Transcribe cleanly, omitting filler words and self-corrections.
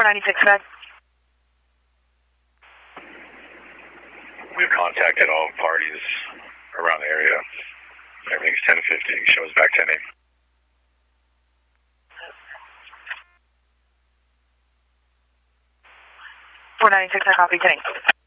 496, Fed. We've contacted all parties around the area. Everything's 10-50. Show us back 10-8. 496, I copy 10-8.